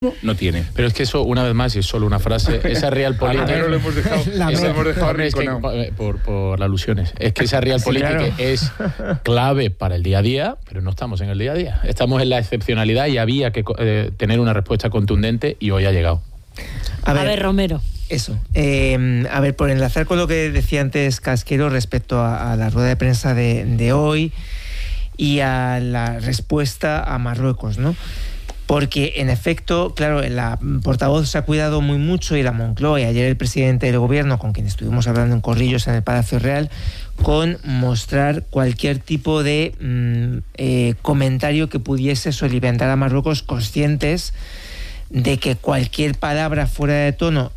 no tiene. Pero es que eso, una vez más, y es solo una frase, esa realpolitik... Pero lo hemos dejado por las alusiones. Es que esa realpolitik es clave para el día a día, pero no estamos en el día a día. Estamos en la excepcionalidad y había que tener una respuesta contundente y hoy ha llegado. A ver, Romero. Eso. A ver, por enlazar con lo que decía antes Casquero respecto a la rueda de prensa de hoy y a la respuesta a Marruecos, ¿no? Porque, en efecto, claro, la portavoz se ha cuidado muy mucho, y la Moncloa, y ayer el presidente del gobierno, con quien estuvimos hablando en Corrillos, en el Palacio Real, con mostrar cualquier tipo de comentario que pudiese soliviantar a Marruecos, conscientes de que cualquier palabra fuera de tono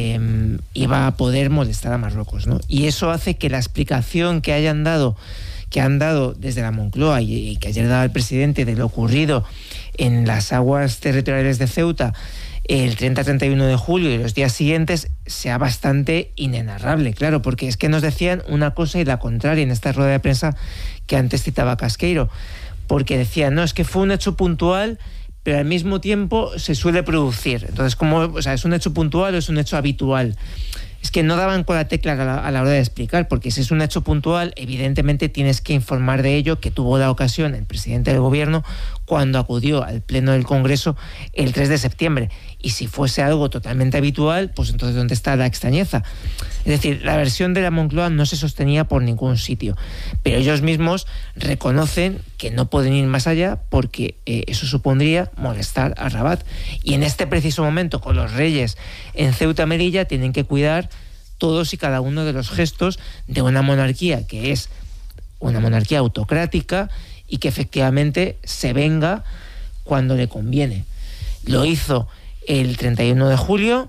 iba a poder molestar a Marruecos, ¿no? Y eso hace que la explicación que han dado desde la Moncloa y que ayer daba el presidente de lo ocurrido en las aguas territoriales de Ceuta el 30-31 de julio y los días siguientes sea bastante inenarrable, claro, porque es que nos decían una cosa y la contraria en esta rueda de prensa que antes citaba Casqueiro, porque decían, no, es que fue un hecho puntual, pero al mismo tiempo se suele producir. Entonces, ¿es un hecho puntual o es un hecho habitual? Es que no daban con la tecla a la hora de explicar, porque si es un hecho puntual, evidentemente tienes que informar de ello, que tuvo la ocasión el presidente del gobierno cuando acudió al pleno del Congreso el 3 de septiembre. Y si fuese algo totalmente habitual, pues entonces ¿dónde está la extrañeza? Es decir, la versión de la Moncloa no se sostenía por ningún sitio, pero ellos mismos reconocen que no pueden ir más allá porque eso supondría molestar a Rabat. Y en este preciso momento, con los reyes en Ceuta Melilla, tienen que cuidar todos y cada uno de los gestos de una monarquía que es una monarquía autocrática y que efectivamente se venga cuando le conviene. Lo hizo el 31 de julio,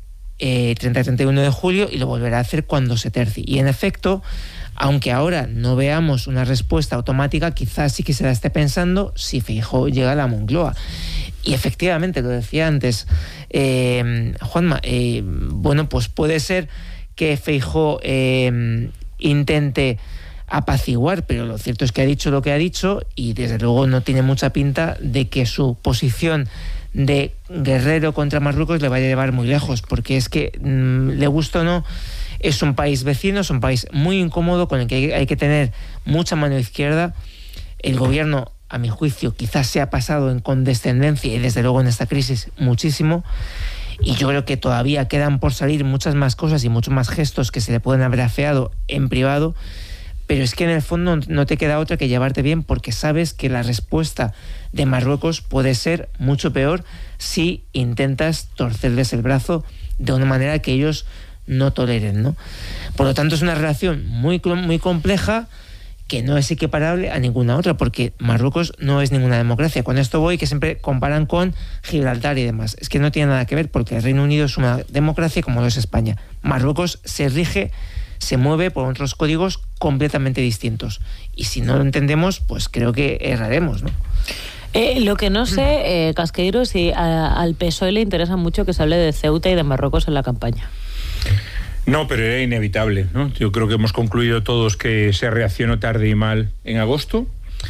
30-31 de julio, y lo volverá a hacer cuando se tercie. Y en efecto, aunque ahora no veamos una respuesta automática, quizás sí que se la esté pensando si Feijóo llega a la Moncloa. Y efectivamente, lo decía antes Juanma, bueno, pues puede ser que Feijóo intente apaciguar, pero lo cierto es que ha dicho lo que ha dicho y desde luego no tiene mucha pinta de que su posición de guerrero contra Marruecos le vaya a llevar muy lejos, porque es que, le gusta o no, es un país vecino, es un país muy incómodo con el que hay que tener mucha mano izquierda. El gobierno, a mi juicio, quizás se ha pasado en condescendencia y desde luego en esta crisis muchísimo, y yo creo que todavía quedan por salir muchas más cosas y muchos más gestos que se le pueden haber afeado en privado, pero es que en el fondo no te queda otra que llevarte bien, porque sabes que la respuesta de Marruecos puede ser mucho peor si intentas torcerles el brazo de una manera que ellos no toleren, ¿no? Por lo tanto, es una relación muy, muy compleja que no es equiparable a ninguna otra, porque Marruecos no es ninguna democracia. Con esto voy, que siempre comparan con Gibraltar y demás. Es que no tiene nada que ver, porque el Reino Unido es una democracia como lo es España. Marruecos se mueve por otros códigos completamente distintos. Y si no lo entendemos, pues creo que erraremos, ¿no? Lo que no sé, Casqueiro, es si al PSOE le interesa mucho que se hable de Ceuta y de Marruecos en la campaña. No, pero era inevitable, ¿no? Yo creo que hemos concluido todos que se reaccionó tarde y mal en agosto.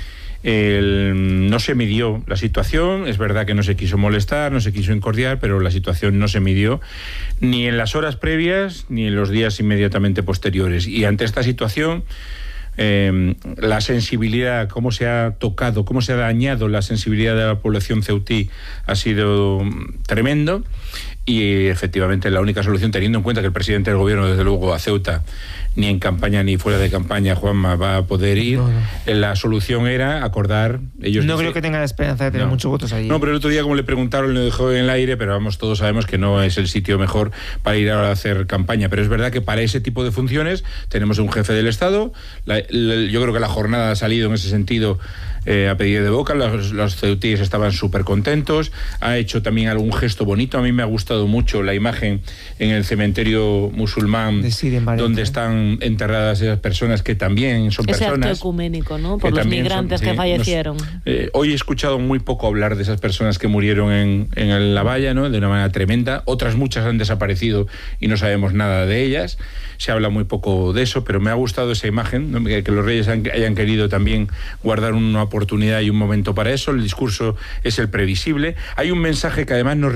No se midió la situación, es verdad que no se quiso molestar, no se quiso incordiar, pero la situación no se midió ni en las horas previas ni en los días inmediatamente posteriores. Y ante esta situación, la sensibilidad, cómo se ha tocado, cómo se ha dañado la sensibilidad de la población ceutí ha sido tremendo. Y efectivamente la única solución, teniendo en cuenta que el presidente del gobierno, desde luego, a Ceuta, ni en campaña ni fuera de campaña, Juanma, va a poder ir, la solución era acordar. Ellos creo que tengan la esperanza de tener muchos votos allí. No, pero el otro día, como le preguntaron, lo dejó en el aire, pero vamos, todos sabemos que no es el sitio mejor para ir ahora a hacer campaña. Pero es verdad que para ese tipo de funciones tenemos un jefe del Estado. Yo creo que la jornada ha salido en ese sentido a pedir de boca. Los ceutíes estaban súper contentos. Ha hecho también algún gesto bonito. A mí me ha gustado mucho la imagen en el cementerio musulmán donde están enterradas esas personas que también son personas. Ese acto ecuménico, ¿no? Por los migrantes que fallecieron. Hoy he escuchado muy poco hablar de esas personas que murieron en la valla, ¿no? De una manera tremenda. Otras muchas han desaparecido y no sabemos nada de ellas. Se habla muy poco de eso, pero me ha gustado esa imagen, ¿no? Que los reyes hayan querido también guardar una oportunidad y un momento para eso. El discurso es el previsible. Hay un mensaje que además nos